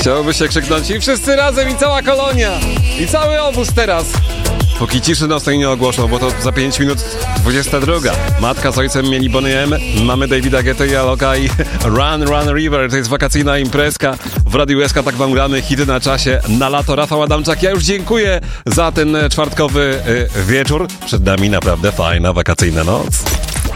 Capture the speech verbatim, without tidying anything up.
Chciałoby się krzyknąć i wszyscy razem, i cała kolonia, i cały obóz teraz. Póki ciszy nocnej nie ogłoszą, bo to za pięć minut dwudziesta druga. Matka z ojcem mieli Boney M, mamy Davida Guetta i Aloka i Run, Run River. To jest wakacyjna imprezka. W Radiu S K tak wam gramy hity na czasie. Na lato Rafał Adamczak. Ja już dziękuję za ten czwartkowy y, wieczór. Przed nami naprawdę fajna wakacyjna noc.